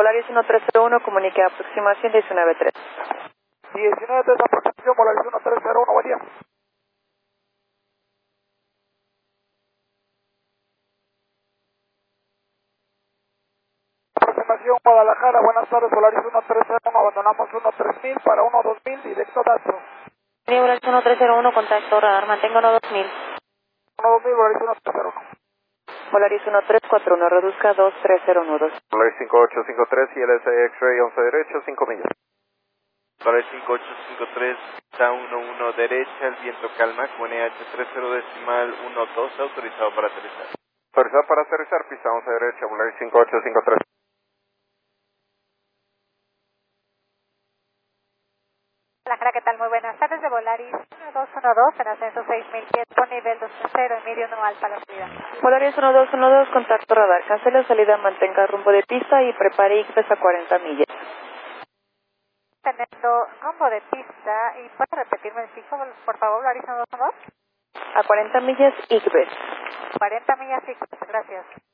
Volaris 1301, comunique aproximación 19.3. 19.3, aproximación, Volaris 1301, buen día. Aproximación Guadalajara, buenas tardes, Volaris 1301, abandonamos 13000 para 12000, directo Dato. Volaris 1301, contacto radar, mantengo 12000. 12000, Volaris 1301. Volaris 1341, reduzca 2309. Volaris 5853, ILS X-Ray 11 derecho, 5 millas. Volaris 5853, está 11 derecha, el viento calma, con EH30.12, autorizado para aterrizar. Autorizado para aterrizar, pista 11 derecha, Volaris 5853. Guadalajara, ¿qué tal? Muy buenas tardes, de Volaris 1212, en ascenso 6000 pies, con nivel 230, en medio no alfa, la subida. Volaris 1212, contacto radar, cancela salida, mantenga rumbo de pista y prepare IGBES a 40 millas. Teniendo rumbo de pista, y puede repetirme el fijo, por favor, Volaris 1212. A 40 millas IGBES. 40 millas, sí, gracias.